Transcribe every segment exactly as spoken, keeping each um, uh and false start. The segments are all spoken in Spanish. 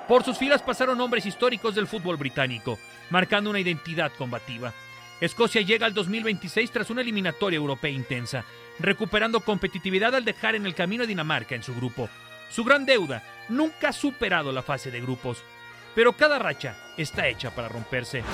Por sus filas pasaron hombres históricos del fútbol británico, marcando una identidad combativa. Escocia llega al dos mil veintiséis tras una eliminatoria europea intensa, recuperando competitividad al dejar en el camino a Dinamarca en su grupo. Su gran deuda, nunca ha superado la fase de grupos, pero cada racha está hecha para romperse.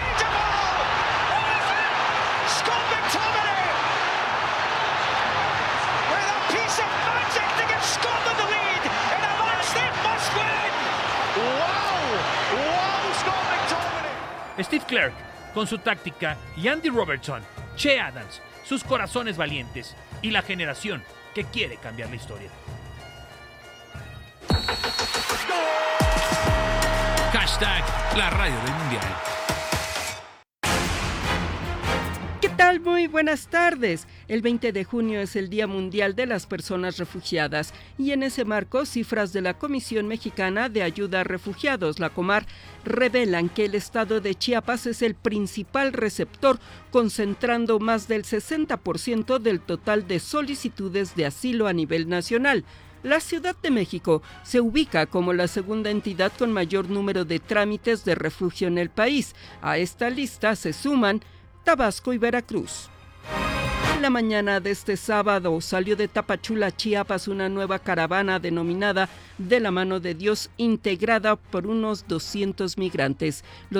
Steve Clark, con su táctica, y Andy Robertson, Che Adams, sus corazones valientes y la generación que quiere cambiar la historia. Hashtag la radio del mundial. ¿Qué tal? Muy buenas tardes. El veinte de junio es el Día Mundial de las Personas Refugiadas y en ese marco, cifras de la Comisión Mexicana de Ayuda a Refugiados, la Comar, revelan que el estado de Chiapas es el principal receptor, concentrando más del sesenta por ciento del total de solicitudes de asilo a nivel nacional. La Ciudad de México se ubica como la segunda entidad con mayor número de trámites de refugio en el país. A esta lista se suman Tabasco y Veracruz. En la mañana de este sábado salió de Tapachula, Chiapas, una nueva caravana denominada De la Mano de Dios, integrada por unos doscientos migrantes. Los